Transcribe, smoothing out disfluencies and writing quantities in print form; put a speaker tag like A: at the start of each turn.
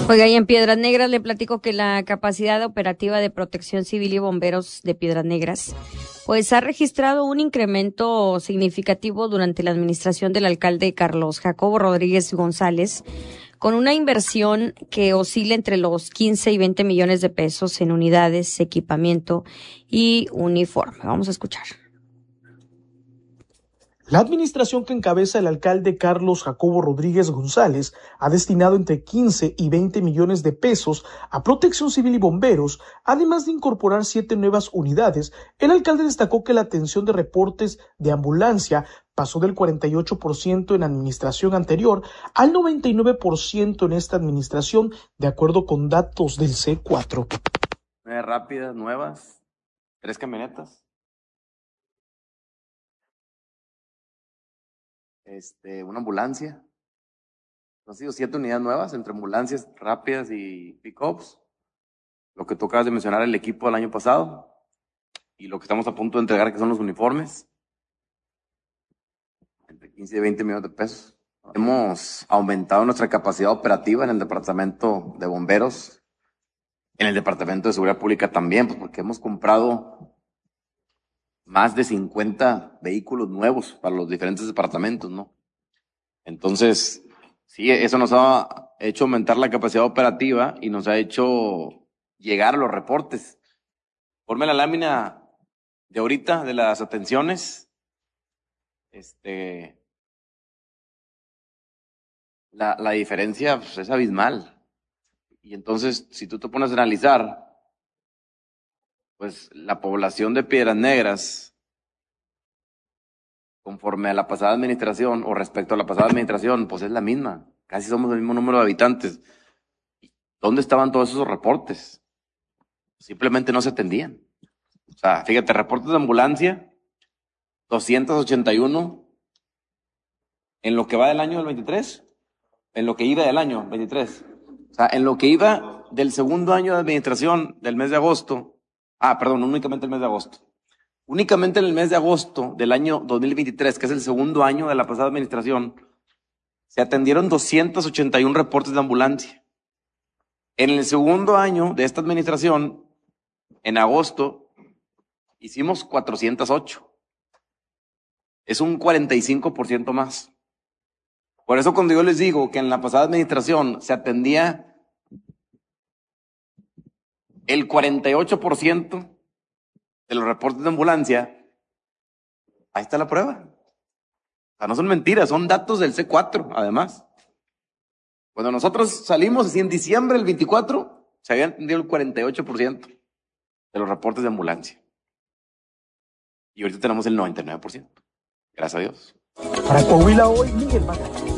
A: Oiga, y en Piedras Negras le platico que la capacidad operativa de Protección Civil y Bomberos de Piedras Negras pues ha registrado un incremento significativo durante la administración del alcalde Carlos Jacobo Rodríguez González, con una inversión que oscila entre los 15 y 20 millones de pesos en unidades, equipamiento y uniforme. Vamos a escuchar.
B: La administración que encabeza el alcalde Carlos Jacobo Rodríguez González ha destinado entre 15 y 20 millones de pesos a Protección Civil y Bomberos, además de incorporar 7 nuevas unidades. El alcalde destacó que la atención de reportes de ambulancia pasó del 48% en administración anterior al 99% en esta administración, de acuerdo con datos del C4.
C: 9 rápidas nuevas, 3 camionetas. Una ambulancia. Han sido 7 unidades nuevas entre ambulancias rápidas y pick-ups. Lo que tú acabas de mencionar, el equipo del año pasado. Y lo que estamos a punto de entregar, que son los uniformes. Entre 15 y 20 millones de pesos. Hemos aumentado nuestra capacidad operativa en el departamento de bomberos. En el departamento de seguridad pública también, pues porque hemos comprado más de 50 vehículos nuevos para los diferentes departamentos, ¿no? Entonces, sí, eso nos ha hecho aumentar la capacidad operativa y nos ha hecho llegar a los reportes. Ponme la lámina de ahorita de las atenciones. La diferencia pues, es abismal. Y entonces, si tú te pones a analizar, pues la población de Piedras Negras, conforme a la pasada administración o respecto a la pasada administración, pues es la misma. Casi somos el mismo número de habitantes. ¿Dónde estaban todos esos reportes? Simplemente no se atendían. O sea, fíjate, reportes de ambulancia, 281 en lo que va del año del 23, en lo que iba del año 23. O sea, en lo que iba del segundo año de administración del mes de agosto, únicamente el mes de agosto. Únicamente en el mes de agosto del año 2023, que es el segundo año de la pasada administración, se atendieron 281 reportes de ambulancia. En el segundo año de esta administración, en agosto, hicimos 408. Es un 45% más. Por eso cuando yo les digo que en la pasada administración se atendía el 48% de los reportes de ambulancia, ahí está la prueba. O sea, no son mentiras, son datos del C4, además. Cuando nosotros salimos, así en diciembre del 24, se habían atendido el 48% de los reportes de ambulancia. Y ahorita tenemos el 99%. Gracias a Dios.
B: Para Coahuila Hoy, Miguel Magallanes.